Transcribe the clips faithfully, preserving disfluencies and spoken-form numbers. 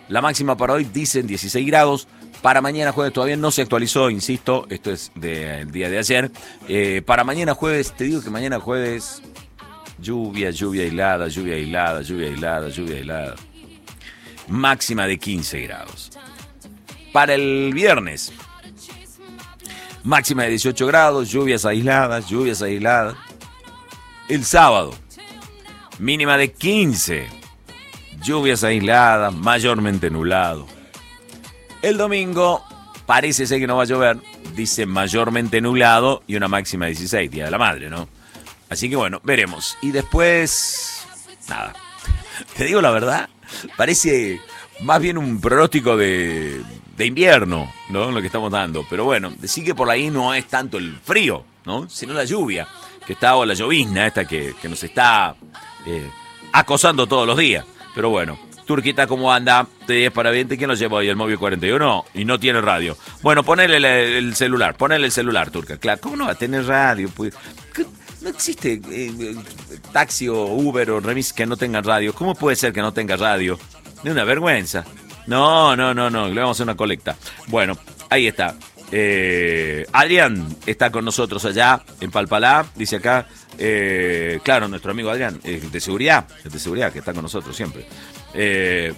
La máxima para hoy dicen dieciséis grados. Para mañana jueves todavía no se actualizó, insisto, esto es del día de ayer. Eh, para mañana jueves, te digo que mañana jueves, lluvia, lluvia aislada, lluvia aislada, lluvia aislada, lluvia aislada. Máxima de quince grados. Para el viernes, máxima de dieciocho grados, lluvias aisladas, lluvias aisladas. El sábado, mínima de quince, lluvias aisladas, mayormente nublado. El domingo parece ser que no va a llover, dice mayormente nublado y una máxima de dieciséis, Día de la Madre, ¿no? Así que bueno, veremos. Y después, nada, te digo la verdad, parece más bien un pronóstico de, de invierno, ¿no? Lo que estamos dando. Pero bueno, decir que por ahí no es tanto el frío, ¿no? Sino la lluvia, que está, o la llovizna esta que, que nos está eh, acosando todos los días. Pero bueno. Turquita, ¿cómo anda? De diez para veinte, ¿quién lo lleva hoy? El móvil cuarenta y uno y no tiene radio. Bueno, ponele el, el celular, ponele el celular, Turca. Claro, ¿cómo no va a tener radio? Pues, no existe eh, taxi o Uber o remis que no tengan radio. ¿Cómo puede ser que no tenga radio? Es una vergüenza. No, no, no, no, le vamos a hacer una colecta. Bueno, ahí está. Eh, Adrián está con nosotros allá en Palpalá, dice acá. Eh, claro, nuestro amigo Adrián, eh, de seguridad, de seguridad, que está con nosotros siempre. Eh,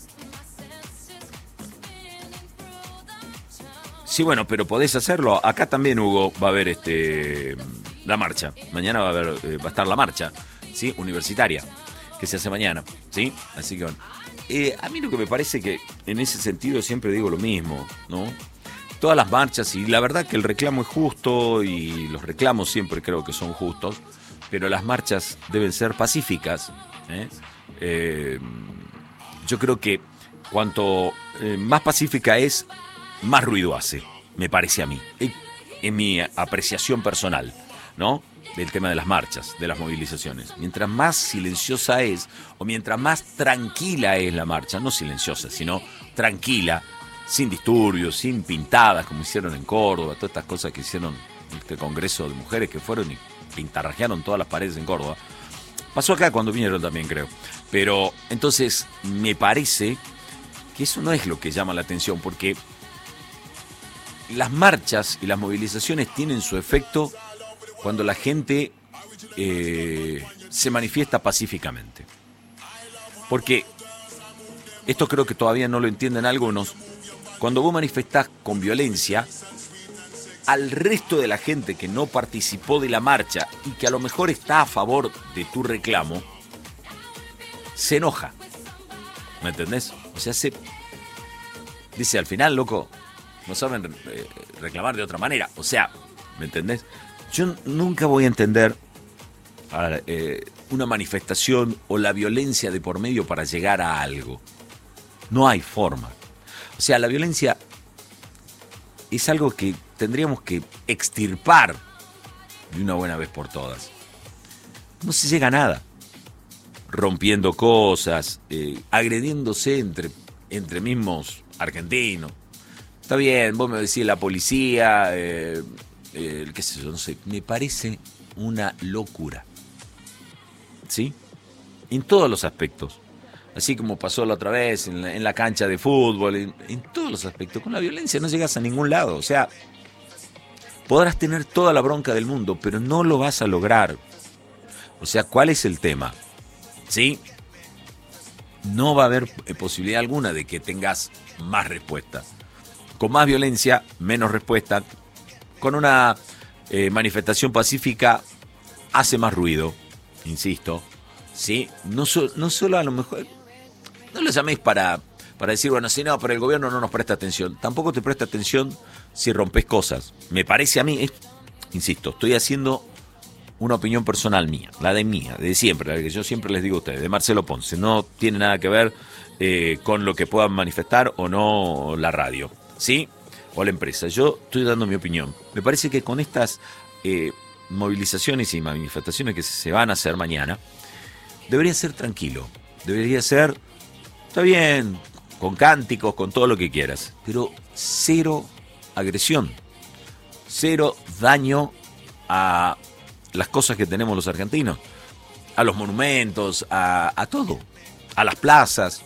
sí, bueno, pero podés hacerlo. Acá también, Hugo, va a haber este la marcha. Mañana va a haber, eh, va a estar la marcha, ¿sí? Universitaria, que se hace mañana, ¿sí? Así que bueno. Eh, a mí lo que me parece que en ese sentido siempre digo lo mismo, ¿no? Todas las marchas, y la verdad que el reclamo es justo y los reclamos siempre creo que son justos, pero las marchas deben ser pacíficas, ¿eh? Eh, yo creo que cuanto eh, más pacífica es, más ruido hace, me parece a mí, en, en mi apreciación personal, ¿no? Del tema de las marchas, de las movilizaciones. Mientras más silenciosa es, o mientras más tranquila es la marcha, no silenciosa, sino tranquila, sin disturbios, sin pintadas, como hicieron en Córdoba, todas estas cosas que hicieron este congreso de mujeres que fueron y pintarrajearon todas las paredes en Córdoba. Pasó acá cuando vinieron también, creo. Pero entonces me parece que eso no es lo que llama la atención, porque las marchas y las movilizaciones tienen su efecto cuando la gente eh, se manifiesta pacíficamente. Porque esto creo que todavía no lo entienden algunos. Cuando vos manifestás con violencia, al resto de la gente que no participó de la marcha y que a lo mejor está a favor de tu reclamo, se enoja. ¿Me entendés? O sea, se dice al final, loco, no saben eh, reclamar de otra manera. O sea, ¿me entendés? Yo nunca voy a entender a, eh, una manifestación o la violencia de por medio para llegar a algo. No hay forma. O sea, la violencia es algo que tendríamos que extirpar de una buena vez por todas. No se llega a nada. Rompiendo cosas, eh, agrediéndose entre, entre mismos argentinos. Está bien, vos me decís la policía, eh, eh, qué sé yo, no sé. Me parece una locura. ¿Sí? En todos los aspectos. Así como pasó la otra vez en la, en la cancha de fútbol, en, en todos los aspectos. Con la violencia no llegas a ningún lado. O sea, podrás tener toda la bronca del mundo, pero no lo vas a lograr. O sea, ¿cuál es el tema? ¿Sí? No va a haber posibilidad alguna de que tengas más respuesta. Con más violencia, menos respuesta. Con una eh, manifestación pacífica, hace más ruido, insisto. ¿Sí? No, so, no solo a lo mejor... No lo llaméis para, para decir, bueno, si no, pero el gobierno no nos presta atención. Tampoco te presta atención si rompes cosas. Me parece a mí, es, insisto, estoy haciendo una opinión personal mía, la de mía, de siempre, la que yo siempre les digo a ustedes, de Marcelo Ponce. No tiene nada que ver eh, con lo que puedan manifestar o no la radio, ¿sí? O la empresa. Yo estoy dando mi opinión. Me parece que con estas eh, movilizaciones y manifestaciones que se van a hacer mañana, debería ser tranquilo. Debería ser... Está bien, con cánticos, con todo lo que quieras, pero cero agresión, cero daño a las cosas que tenemos los argentinos, a los monumentos, a, a todo, a las plazas.